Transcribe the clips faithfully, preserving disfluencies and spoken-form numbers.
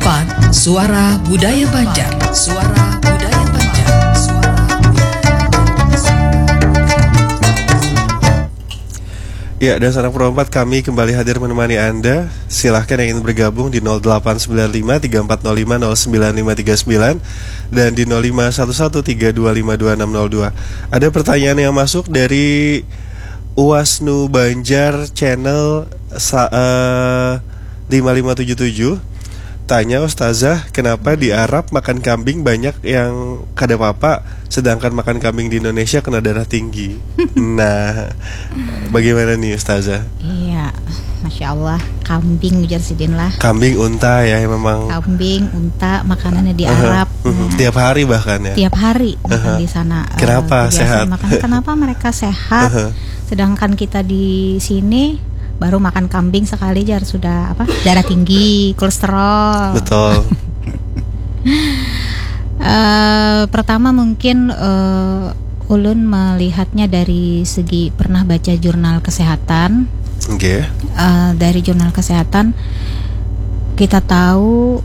empat Suara Budaya Banjar. Suara Budaya Banjar. Suara Ya, dan Sanak Pro empat kami kembali hadir menemani Anda. Silahkan yang ingin bergabung di nol delapan sembilan lima tiga empat nol lima nol sembilan lima tiga sembilan dan di nol lima satu satu tiga dua lima dua enam nol dua. Ada pertanyaan yang masuk dari Uwasnu Banjar channel uh, lima lima tujuh tujuh. Tanya Ustazah, kenapa di Arab makan kambing banyak yang kada apa-apa, sedangkan makan kambing di Indonesia kena darah tinggi. Nah, bagaimana nih Ustazah? Iya, Masya Allah, kambing ujar sidin lah. Kambing, unta ya memang. Kambing, unta, makanannya di Arab. Uh-huh. Uh-huh. Tiap hari bahkan ya. Tiap hari makan uh-huh. di sana. Kenapa uh, sehat? Makan. Kenapa mereka sehat? Uh-huh. Sedangkan kita di sini baru makan kambing sekali jar sudah apa? Darah tinggi, kolesterol. Betul. uh, pertama mungkin uh, ulun melihatnya dari segi pernah baca jurnal kesehatan. Oke. Okay. Uh, dari jurnal kesehatan kita tahu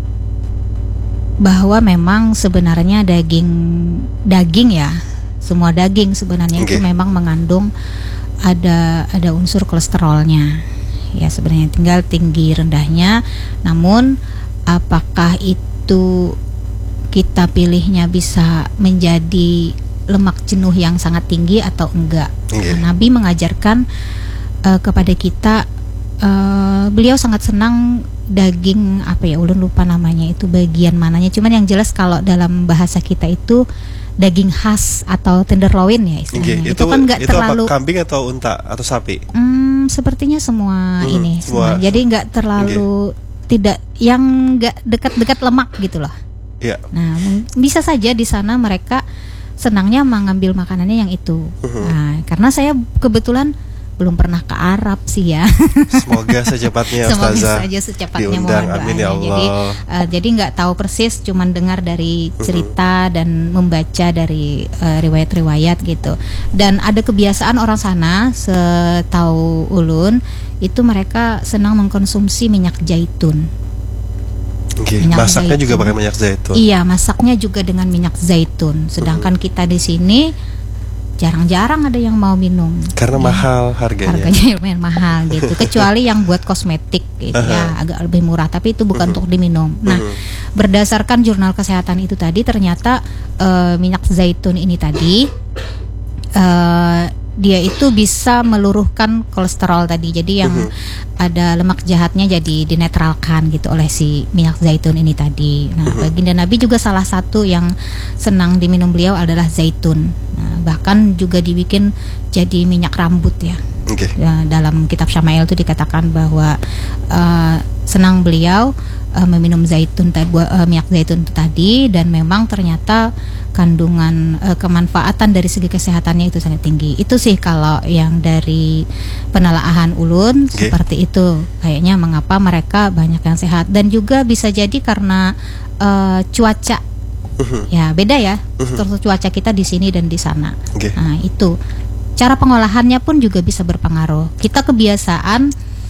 bahwa memang sebenarnya daging daging ya, semua daging sebenarnya okay. itu memang mengandung ada ada unsur kolesterolnya. Ya sebenarnya tinggal tinggi rendahnya. Namun apakah itu kita pilihnya bisa menjadi lemak jenuh yang sangat tinggi atau enggak? Okay. Nah, Nabi mengajarkan uh, kepada kita, uh, beliau sangat senang daging apa ya, ulun lupa namanya itu bagian mananya. Cuman yang jelas kalau dalam bahasa kita itu daging khas atau tenderloin ya istilahnya. Okay, itu, itu kan nggak terlalu apa, kambing atau unta atau sapi? Hmm, sepertinya semua hmm, ini semua. semua. Jadi nggak terlalu okay. tidak yang nggak dekat-dekat lemak gitu loh. Yeah. Nah, bisa saja di sana mereka senangnya mengambil makanannya yang itu. Uh-huh. Nah, karena saya kebetulan belum pernah ke Arab sih ya. Semoga secepatnya Ustazah Semoga saja secepatnya diundang, amin ya Allah. Jadi uh, jadi nggak tahu persis, cuman dengar dari cerita uh-huh. dan membaca dari uh, riwayat-riwayat gitu. Dan ada kebiasaan orang sana, setahu ulun, itu mereka senang mengkonsumsi minyak zaitun. Okay. Masaknya zaitun. Juga pakai minyak zaitun. Iya, masaknya juga dengan minyak zaitun. Sedangkan uh-huh. kita di sini jarang-jarang ada yang mau minum karena ya, mahal harganya. Harganya lumayan mahal gitu. Kecuali yang buat kosmetik gitu uh-huh. ya, agak lebih murah, tapi itu bukan uh-huh. untuk diminum. Nah, uh-huh. berdasarkan jurnal kesehatan itu tadi ternyata uh, minyak zaitun ini tadi uh, dia itu bisa meluruhkan kolesterol tadi. Jadi yang uh-huh. ada lemak jahatnya jadi dinetralkan gitu oleh si minyak zaitun ini tadi. Nah, uh-huh. baginda Nabi juga salah satu yang senang diminum beliau adalah zaitun. Nah, bahkan juga dibikin jadi minyak rambut ya. Okay. Ya, dalam kitab Syama'il itu dikatakan bahwa uh, senang beliau uh, meminum zaitun tadi, uh, minyak zaitun itu tadi, dan memang ternyata kandungan uh, kemanfaatan dari segi kesehatannya itu sangat tinggi. Itu sih kalau yang dari penelaahan ulun okay. seperti itu. Kayaknya mengapa mereka banyak yang sehat, dan juga bisa jadi karena uh, cuaca. Uh-huh. Ya beda ya, uh-huh. cuaca kita di sini dan di sana. Okay. Nah itu cara pengolahannya pun juga bisa berpengaruh. Kita kebiasaan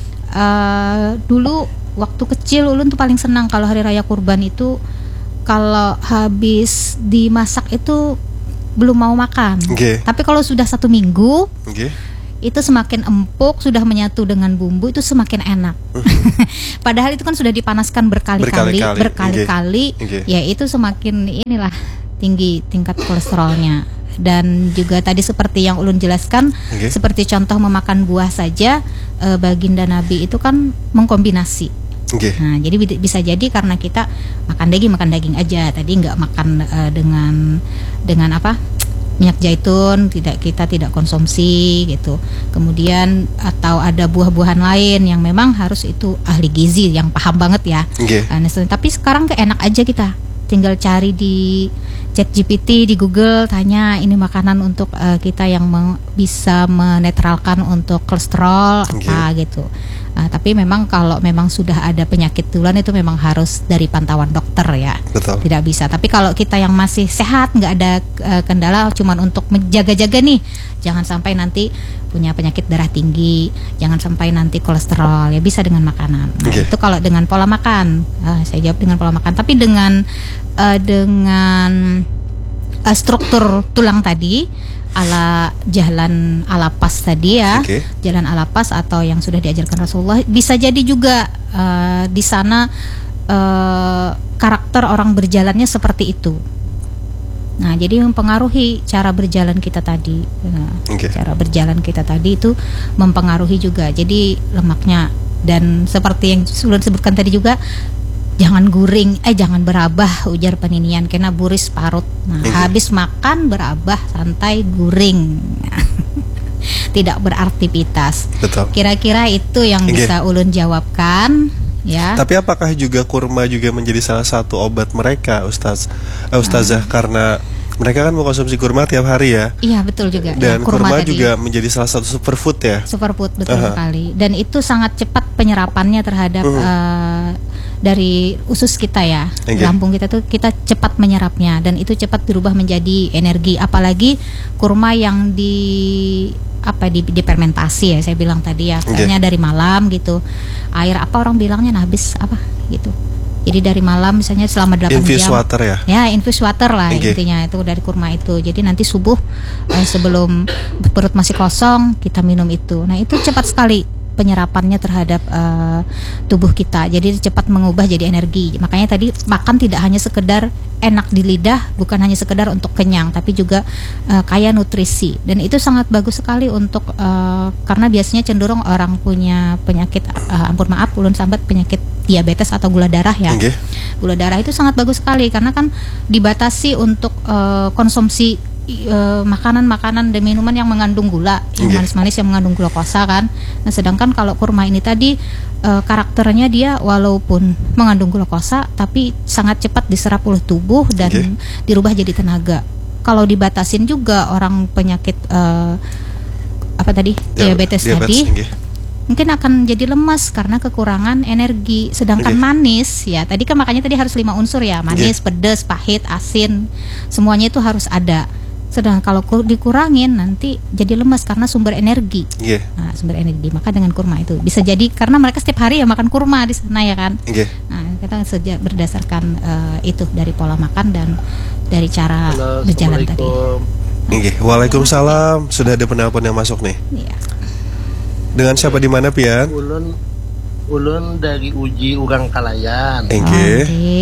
uh, dulu waktu kecil ulun tuh paling senang kalau hari raya kurban itu kalau habis dimasak itu belum mau makan. Okay. Tapi kalau sudah satu minggu, okay. itu semakin empuk, sudah menyatu dengan bumbu, itu semakin enak. Padahal itu kan sudah dipanaskan berkali-kali, berkali-kali, berkali-kali okay. Okay. Ya itu semakin inilah tinggi tingkat kolesterolnya. Dan juga tadi seperti yang ulun jelaskan, okay. seperti contoh memakan buah saja, e, baginda Nabi itu kan mengkombinasi. Okay. Nah, jadi bisa jadi karena kita makan daging makan daging aja, tadi nggak makan e, dengan dengan apa? minyak zaitun, tidak kita tidak konsumsi gitu. Kemudian atau ada buah-buahan lain yang memang harus itu ahli gizi yang paham banget ya. Okay. Nah, tapi sekarang kayak enak aja kita tinggal cari di ChatGPT, di Google, tanya ini makanan untuk uh, kita yang meng- bisa menetralkan untuk kolesterol okay. apa gitu. Nah, tapi memang kalau memang sudah ada penyakit duluan itu memang harus dari pantauan dokter ya. Betul. Tidak bisa. Tapi kalau kita yang masih sehat, nggak ada uh, kendala, cuman untuk menjaga-jaga nih, jangan sampai nanti punya penyakit darah tinggi, jangan sampai nanti kolesterol, ya bisa dengan makanan. Nah, okay. Itu kalau dengan pola makan. Uh, saya jawab dengan pola makan. Tapi dengan uh, dengan uh, struktur tulang tadi, ala jalan alapas tadi ya, okay. jalan alapas atau yang sudah diajarkan Rasulullah, bisa jadi juga uh, di sana uh, karakter orang berjalannya seperti itu. Nah, jadi mempengaruhi cara berjalan kita tadi. Nah, okay. Cara berjalan kita tadi itu mempengaruhi juga. Jadi lemaknya, dan seperti yang sudah disebutkan tadi juga, jangan guring, eh jangan berabah, ujar peninian, kena buris parut. Nah, okay. Habis makan berabah, santai, guring. Tidak beraktivitas. Betul. Kira-kira itu yang okay. bisa ulun jawabkan. Ya. Tapi apakah juga kurma juga menjadi salah satu obat mereka, Ustaz, uh, Ustazah, hmm. karena mereka kan mengkonsumsi kurma tiap hari ya? Iya, betul juga. Dan ya, kurma, kurma tadi juga menjadi salah satu superfood ya? Superfood, betul uh-huh. sekali. Dan itu sangat cepat penyerapannya terhadap uh-huh. uh, dari usus kita ya, okay. lambung kita tuh kita cepat menyerapnya, dan itu cepat berubah menjadi energi. Apalagi kurma yang di apa di dipermentasi ya, saya bilang tadi ya, kayaknya okay. dari malam gitu, air apa orang bilangnya nabis apa gitu, jadi dari malam misalnya selama delapan jam, infused water ya, ya infused water lah okay. intinya itu dari kurma itu. Jadi nanti subuh eh, sebelum perut masih kosong kita minum itu. Nah, itu cepat sekali penyerapannya terhadap uh, tubuh kita, jadi cepat mengubah jadi energi. Makanya tadi makan tidak hanya sekedar enak di lidah, bukan hanya sekedar untuk kenyang, tapi juga uh, kaya nutrisi. Dan itu sangat bagus sekali untuk uh, karena biasanya cenderung orang punya penyakit uh, ampun maaf ulun sambat penyakit diabetes atau gula darah ya. Okay. Gula darah itu sangat bagus sekali karena kan dibatasi untuk uh, konsumsi Uh, makanan-makanan dan minuman yang mengandung gula, yang okay. manis-manis yang mengandung glukosa kan. Nah, sedangkan kalau kurma ini tadi uh, karakternya dia walaupun mengandung glukosa tapi sangat cepat diserap oleh tubuh dan okay. dirubah jadi tenaga. Kalau dibatasin juga orang penyakit uh, apa tadi diabetes, diabetes tadi okay. mungkin akan jadi lemas karena kekurangan energi. Sedangkan okay. manis ya, tadi kan makanya tadi harus lima unsur ya, manis, okay. pedas, pahit, asin, semuanya itu harus ada. Sedang kalau dikurangin nanti jadi lemas karena sumber energi. Yeah. Nah, sumber energi. Maka dengan kurma itu bisa jadi karena mereka setiap hari ya makan kurma di sana ya kan. Yeah. Nah, kita sejak berdasarkan uh, itu dari pola makan dan dari cara Halo, berjalan tadi. Okay. Waalaikumsalam. Sudah ada penelpon yang masuk nih. Yeah. Dengan siapa di mana Pian? Ulun ulun dari Uji Urang Kalayan. Oke. Okay.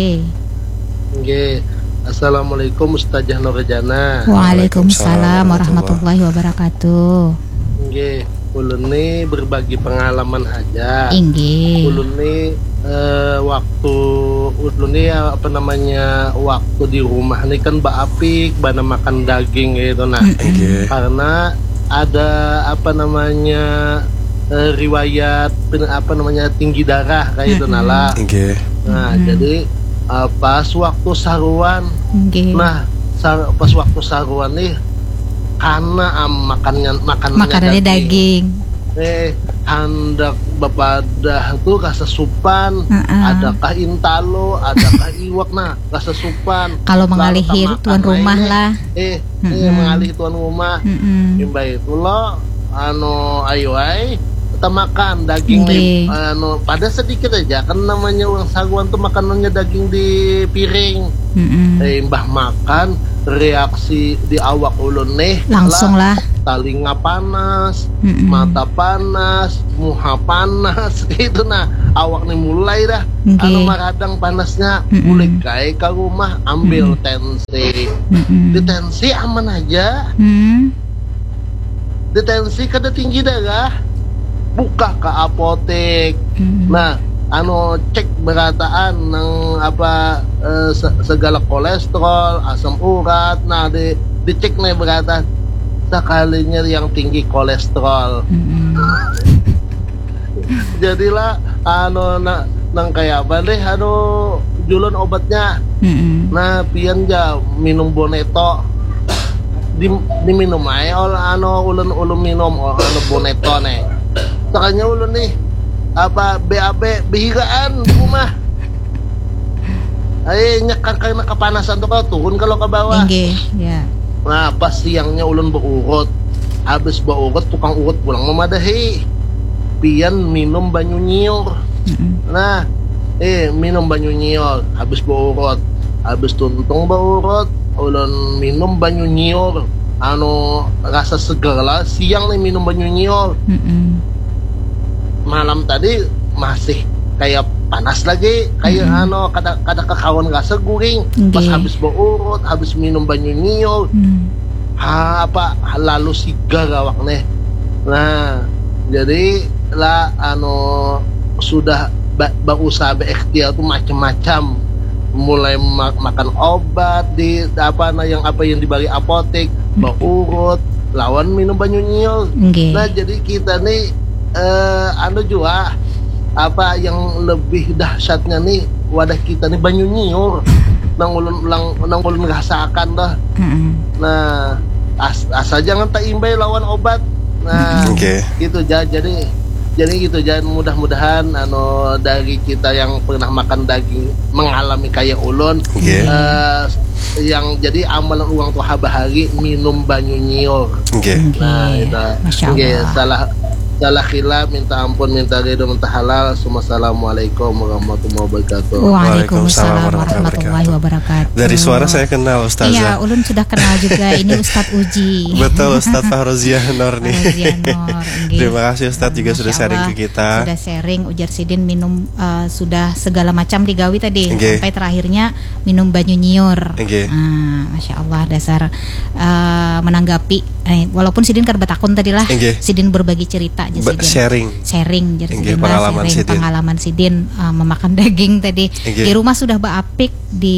Oke. Assalamualaikum Ustazah Nurjana. Waalaikumsalam warahmatullahi wabarakatuh. Nggih, ulun ini berbagi pengalaman aja. Inggih. Ulun ini uh, waktu ulun ini apa namanya waktu di rumah ini kan baapik, bana makan daging gitu nah. Okay. Karena ada apa namanya uh, riwayat apa namanya tinggi darah kayak itu nala. Okay. Nah, mm-hmm. jadi Uh, pas waktu saruan, okay. nah sar, pas waktu saruan nih, karena um, makannya makanannya, makanannya daging, daging. eh hendak bapadah tuh rasa supan, uh-uh. adakah intalo, adakah iwak, nah rasa supan. Kalau mengalih tuan rumah ini, lah, eh, uh-uh. eh mengalih tuan rumah, uh-uh. imba itu lo, ano ayo ay. Kita makan daging okay. nih, anu, pada sedikit aja kan namanya orang saguan tuh makanannya daging di piring. Mm-hmm. Eh, mbah makan reaksi di awak ulun nih langsung lah, telinga panas, mm-hmm. mata panas, muha panas gitu nah awak nih mulai dah okay. anu maradang panasnya mm-hmm. mulai kayak ke rumah ambil mm-hmm. tensi mm-hmm. di tensi aman aja mm-hmm. di tensi kada tinggi darah buka ke apotek. Hmm. Nah, anu cek berataan nang apa e, segala kolesterol, asam urat. Nah, di dicek nih berata sekalinya yang tinggi kolesterol. Hmm. Jadilah anu na, nang kayak apa deh anu julun obatnya. Hmm. Nah, pian ja minum boneto. Di diminum ae ol anu ulun ulun minum anu boneto nih. Sakanya ulun nih apa B A B bihigaan rumah. Ay nyekar karena kepanasan tuh kalau turun kalau ke bawah. Nggih, ya. Nah, pas siangnya ulun berurut. Habis berurut tukang urut pulang memadahi. Pian minum banyu nyiur. Mm-hmm. Nah, eh minum banyu nyiur habis berurut. Habis tuntung berurut, ulun minum banyu nyiur. Anu rasa segar lah siang nih minum banyu nyiur. Mm-hmm. Malam tadi masih kayak panas lagi, kayak mm-hmm. anu kada kada kekawan rasa guring. Okay. Pas habis berurut, habis minum banyu nyiur. Mm. Ha, apa lalu sigar awak nih. Nah, jadi lah anu sudah ba- berusaha berikhtiar tuh macam-macam. Mulai mak- makan obat di apa nah yang apa yang dibagi apotek, berurut, lawan minum banyu nyiur. Okay. Nah, jadi kita nih eh anu juga apa yang lebih dahsyatnya nih wadah kita nih banyu nyiur nang ulun lang nang ulun rasakan dah. Mm-hmm. Nah as, asal jangan tak imbay lawan obat. Nah okay. Gitu ja, jadi jadi gitu jangan mudah-mudahan anu dari kita yang pernah makan daging mengalami kayak ulun okay. uh, yang jadi amalan uang tuh bahari minum banyu nyiur. Okay. Nah itu okay, salah salah khilaf, minta ampun, minta ridho, minta halal. Assalamualaikum warahmatullahi wabarakatuh. Waalaikumsalam warahmatullahi wabarakatuh. Dari suara saya kenal Ustazah. Iya, ulun sudah kenal juga. Ini Ustadz Uji. Betul, Ustadz Fahrozia Nur nih. Nur, terima kasih Ustadz juga sudah sharing ke kita. Sudah sharing, ujar sidin minum uh, sudah segala macam digawi tadi. Okay. Sampai terakhirnya minum banyu nyiur. Okay. Uh, Masya Allah, dasar uh, menanggapi. Eh, walaupun sidin kan betakun tadi lah. Okay. Sidin berbagi cerita. Ba- sharing sharing jadi Engge, pengalaman sharing sidin. pengalaman sidin uh, memakan daging tadi. Engge. Di rumah sudah beapik di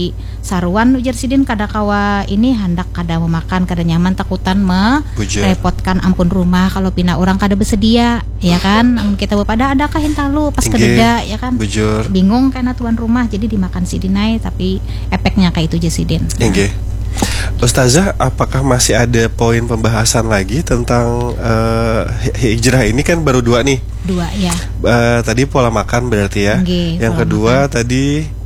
saruan ujar sidin kada kawa ini hendak kada memakan kada nyaman takutan merepotkan ampun rumah kalau pina orang kada bersedia ya kan kita pada adakah hintalu pas kededa ya kan Bujur. Bingung karena tuan rumah jadi dimakan sidinai tapi efeknya kayak itu aja sidin. Engge. Ustazah, apakah masih ada poin pembahasan lagi tentang uh, hijrah ini kan baru dua nih. Dua ya. Uh, tadi pola makan berarti ya. Nge, Yang kedua makan. Tadi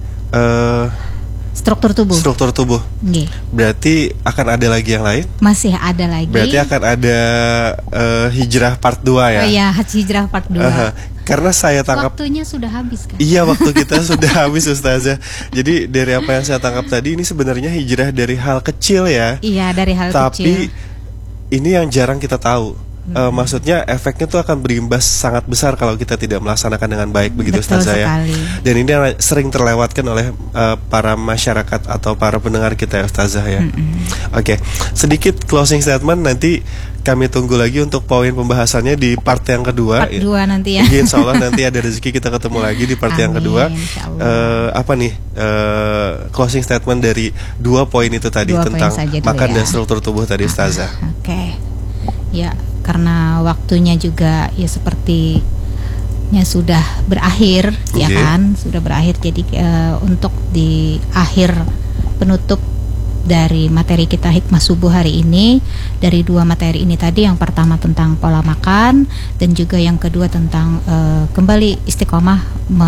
uh, struktur tubuh. Struktur tubuh. Nge. Berarti akan ada lagi yang lain? Masih ada lagi. Berarti akan ada uh, hijrah part dua ya. Oh iya, hijrah part dua. Uh-huh. Karena saya tangkap waktunya sudah habis kan? Iya, waktu kita sudah habis Ustazah. Jadi dari apa yang saya tangkap tadi ini sebenarnya hijrah dari hal kecil ya. Iya, dari hal Tapi, kecil. Tapi ini yang jarang kita tahu. Hmm. Uh, maksudnya efeknya tuh akan berimbas sangat besar kalau kita tidak melaksanakan dengan baik begitu Ustazah ya. Dan ini sering terlewatkan oleh uh, para masyarakat atau para pendengar kita ya Ustazah ya. Hmm. Oke, okay. Sedikit closing statement nanti kami tunggu lagi untuk poin pembahasannya di part yang kedua. Part dua nanti ya. Insya Allah nanti ada rezeki kita ketemu lagi di part Amin, yang kedua. Uh, apa nih uh, closing statement dari dua poin itu tadi dua tentang makan ya. Dan struktur tubuh tadi Ustazah. Oke, okay. Ya karena waktunya juga ya sepertinya sudah berakhir okay. Ya kan sudah berakhir jadi uh, untuk di akhir penutup dari materi kita hikmah subuh hari ini dari dua materi ini tadi yang pertama tentang pola makan dan juga yang kedua tentang uh, kembali istiqomah me,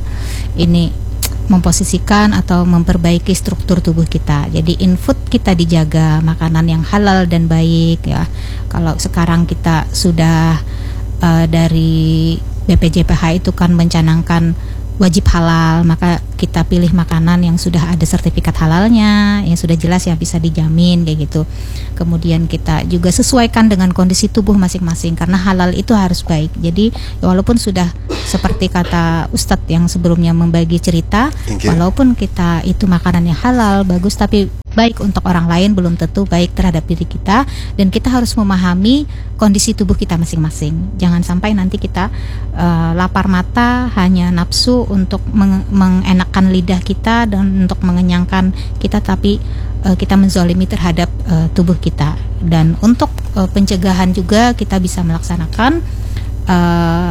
ini memposisikan atau memperbaiki struktur tubuh kita. Jadi input kita dijaga, makanan yang halal dan baik ya. Kalau sekarang kita sudah uh, dari B P J P H itu kan mencanangkan wajib halal, maka kita pilih makanan yang sudah ada sertifikat halalnya, yang sudah jelas ya bisa dijamin kayak gitu. Kemudian kita juga sesuaikan dengan kondisi tubuh masing-masing karena halal itu harus baik. Jadi walaupun sudah seperti kata Ustadz yang sebelumnya membagi cerita, okay. Walaupun kita itu makanan yang halal bagus tapi baik untuk orang lain belum tentu baik terhadap diri kita dan kita harus memahami kondisi tubuh kita masing-masing. Jangan sampai nanti kita uh, lapar mata hanya nafsu untuk meng- mengenakkan lidah kita dan untuk mengenyangkan kita tapi uh, kita menzalimi terhadap uh, tubuh kita. Dan untuk uh, pencegahan juga kita bisa melaksanakan uh,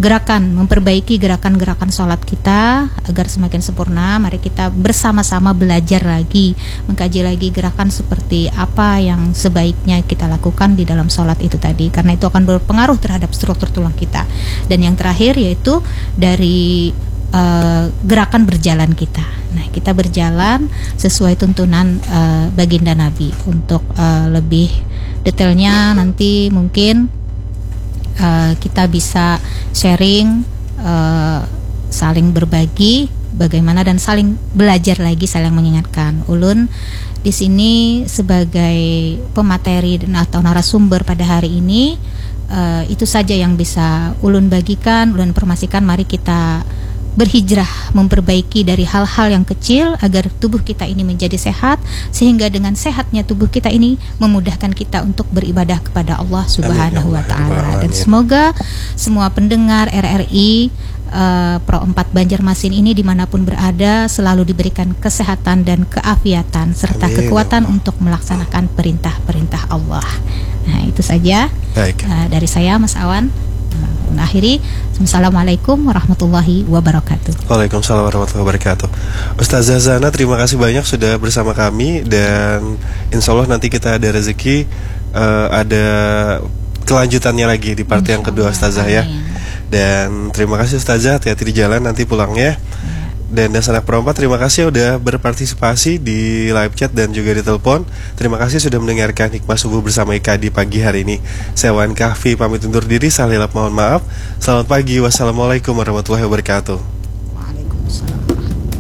gerakan, memperbaiki gerakan-gerakan sholat kita agar semakin sempurna. Mari kita bersama-sama belajar lagi, mengkaji lagi gerakan seperti apa yang sebaiknya kita lakukan di dalam sholat itu tadi, karena itu akan berpengaruh terhadap struktur tulang kita. Dan yang terakhir yaitu dari uh, gerakan berjalan kita. Nah, kita berjalan sesuai tuntunan uh, baginda Nabi. Untuk uh, lebih detailnya nanti mungkin uh, kita bisa sharing, uh, saling berbagi bagaimana dan saling belajar lagi, saling mengingatkan. Ulun di sini sebagai pemateri dan atau narasumber pada hari ini, uh, itu saja yang bisa ulun bagikan, ulun informasikan. Mari kita berhijrah, memperbaiki dari hal-hal yang kecil agar tubuh kita ini menjadi sehat, sehingga dengan sehatnya tubuh kita ini memudahkan kita untuk beribadah kepada Allah Subhanahu wa Ta'ala. Dan semoga semua pendengar R R I uh, Pro empat Banjarmasin ini dimanapun berada selalu diberikan kesehatan dan keafiatan serta Amin. Kekuatan untuk melaksanakan perintah-perintah Allah. Nah, itu saja uh, dari saya, Mas Awan. Mengakhiri, Assalamualaikum warahmatullahi wabarakatuh. Waalaikumsalam warahmatullahi wabarakatuh. Ustazah Zana, terima kasih banyak sudah bersama kami, dan insya Allah nanti kita ada rezeki uh, ada kelanjutannya lagi di part yang kedua Ustazah ya. Dan terima kasih Ustazah, hati-hati di jalan nanti pulangnya. Dan Dasar Anak Pro empat, terima kasih sudah berpartisipasi di live chat dan juga di telepon. Terima kasih sudah mendengarkan Hikmah Subuh bersama Ika di pagi hari ini. Saya Wan Kahfi pamit undur diri, salah hilap mohon maaf. Selamat pagi, wassalamualaikum warahmatullahi wabarakatuh. Waalaikumsalam.